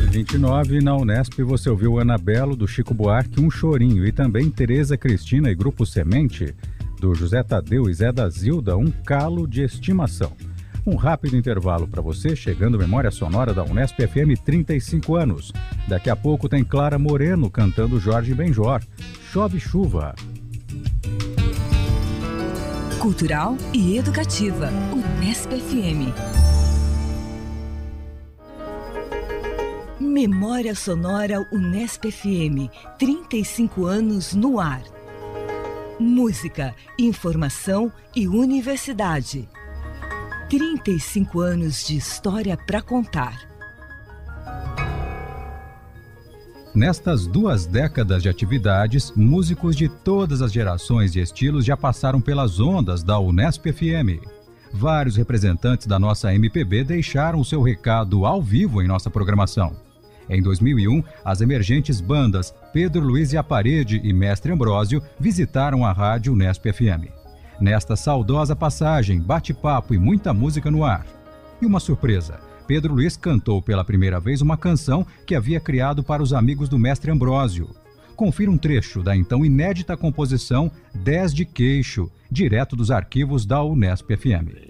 10h29, na Unesp você ouviu Ana Belo, do Chico Buarque, Um Chorinho, e também Tereza Cristina e Grupo Semente, do José Tadeu e Zé da Zilda, Um Calo de Estimação. Um rápido intervalo para você, chegando Memória Sonora da Unesp FM 35 anos. Daqui a pouco tem Clara Moreno cantando Jorge Benjor, Chove Chuva. Cultural e educativa, Unesp FM. Memória Sonora Unesp FM, 35 anos no ar. Música, informação e universidade. 35 anos de história para contar. Nestas 2 décadas de atividades, músicos de todas as gerações e estilos já passaram pelas ondas da Unesp FM. Vários representantes da nossa MPB deixaram o seu recado ao vivo em nossa programação. Em 2001, as emergentes bandas Pedro Luiz e a Parede e Mestre Ambrósio visitaram a rádio Unesp FM. Nesta saudosa passagem, bate-papo e muita música no ar. E uma surpresa, Pedro Luiz cantou pela primeira vez uma canção que havia criado para os amigos do Mestre Ambrósio. Confira um trecho da então inédita composição 10 de Queixo, direto dos arquivos da Unesp FM.